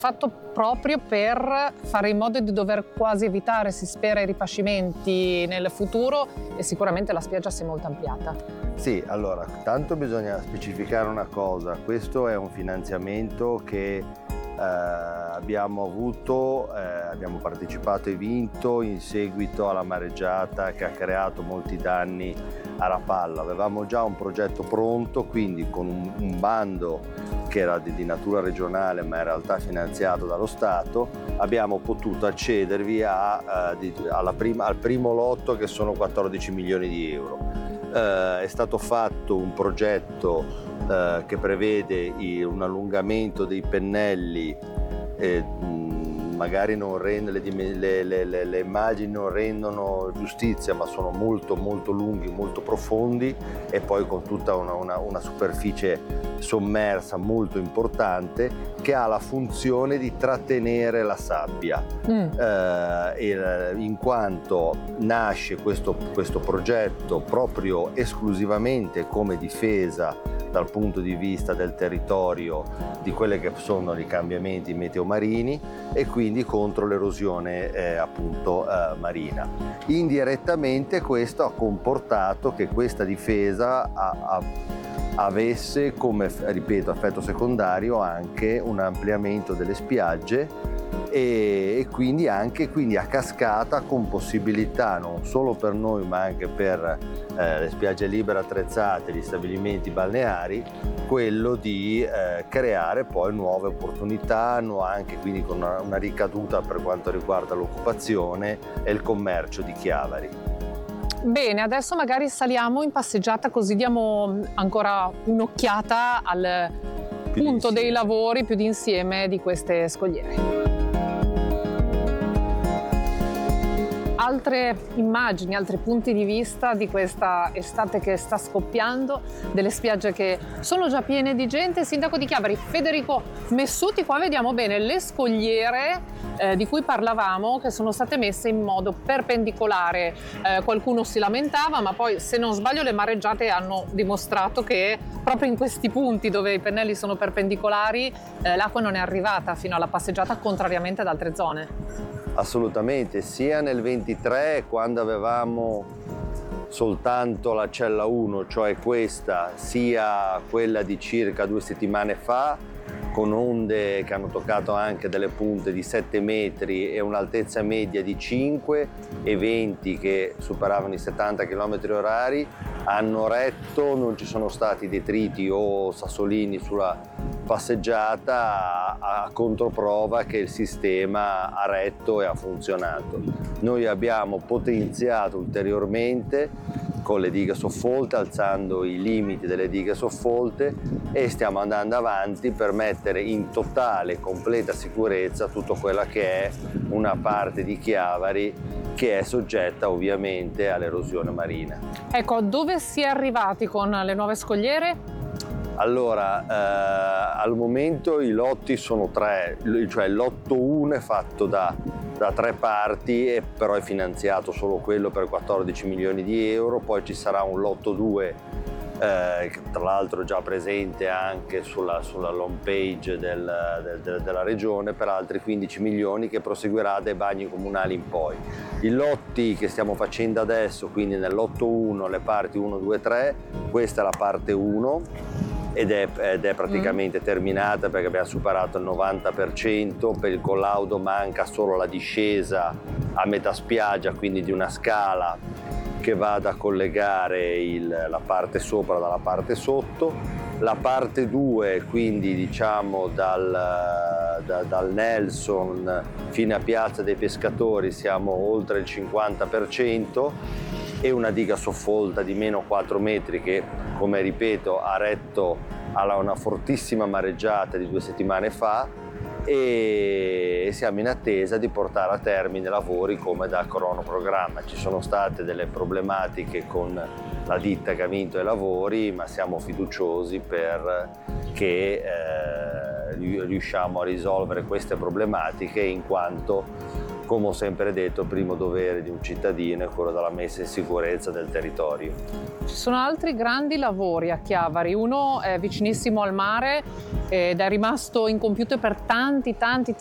fatto proprio per fare in modo di dover quasi evitare, si spera, i ripascimenti nel futuro, e sicuramente la spiaggia si è molto ampliata. Sì, allora, tanto bisogna specificare una cosa: questo è un finanziamento che abbiamo avuto, abbiamo partecipato e vinto in seguito alla mareggiata che ha creato molti danni a Rapallo. Avevamo già un progetto pronto, quindi con un bando che era di natura regionale ma in realtà finanziato dallo Stato, abbiamo potuto accedervi al primo lotto, che sono 14 milioni di euro. È stato fatto un progetto che prevede un allungamento dei pennelli, magari non rende, le immagini non rendono giustizia, ma sono molto molto lunghi, molto profondi, e poi con tutta una superficie sommersa molto importante che ha la funzione di trattenere la sabbia, in quanto nasce questo progetto proprio esclusivamente come difesa dal punto di vista del territorio di quelli che sono i cambiamenti meteomarini, e quindi contro l'erosione marina. Indirettamente questo ha comportato che questa difesa avesse come, ripeto, effetto secondario anche un ampliamento delle spiagge, e quindi a cascata, con possibilità non solo per noi ma anche per le spiagge libere attrezzate, gli stabilimenti balneari, quello di creare poi nuove opportunità, anche quindi con una ricaduta per quanto riguarda l'occupazione e il commercio di Chiavari. Bene, adesso magari saliamo in passeggiata, così diamo ancora un'occhiata al punto dei lavori più d'insieme di queste scogliere. Altre immagini, altri punti di vista di questa estate che sta scoppiando, delle spiagge che sono già piene di gente. Sindaco di Chiavari Federico Messuti, qua vediamo bene le scogliere di cui parlavamo, che sono state messe in modo perpendicolare. Qualcuno si lamentava, ma poi, se non sbaglio, le mareggiate hanno dimostrato che proprio in questi punti dove i pennelli sono perpendicolari l'acqua non è arrivata fino alla passeggiata, contrariamente ad altre zone. Assolutamente, sia nel 23, quando avevamo soltanto la cella 1, cioè questa, sia quella di circa 2 settimane fa, con onde che hanno toccato anche delle punte di 7 metri e un'altezza media di 5 e venti che superavano i 70 km/h, hanno retto, non ci sono stati detriti o sassolini sulla passeggiata, a controprova che il sistema ha retto e ha funzionato. Noi abbiamo potenziato ulteriormente con le dighe soffolte, alzando i limiti delle dighe soffolte, e stiamo andando avanti per mettere in totale, completa sicurezza tutta quella che è una parte di Chiavari che è soggetta ovviamente all'erosione marina. Ecco, dove si è arrivati con le nuove scogliere? Allora, al momento i lotti sono 3, cioè il lotto 1 è fatto da 3 parti, e però è finanziato solo quello per 14 milioni di euro, poi ci sarà un lotto 2 tra l'altro già presente anche sulla home page della regione, per altri 15 milioni, che proseguirà dai bagni comunali in poi. I lotti che stiamo facendo adesso, quindi nel lotto 1, le parti 1, 2, 3, questa è la parte 1, ed è praticamente terminata perché abbiamo superato il 90%. Per il collaudo manca solo la discesa a metà spiaggia, quindi di una scala che vada a collegare la parte sopra dalla parte sotto. La parte 2, quindi diciamo dal Nelson fino a Piazza dei Pescatori, siamo oltre il 50%, e una diga soffolta di meno 4 metri che, come ripeto, ha retto alla una fortissima mareggiata di 2 settimane fa, e siamo in attesa di portare a termine i lavori come da cronoprogramma. Ci sono state delle problematiche con la ditta che ha vinto i lavori, ma siamo fiduciosi che riusciamo a risolvere queste problematiche, in quanto come ho sempre detto, il primo dovere di un cittadino è quello della messa in sicurezza del territorio. Ci sono altri grandi lavori a Chiavari, uno è vicinissimo al mare ed è rimasto incompiuto per tanti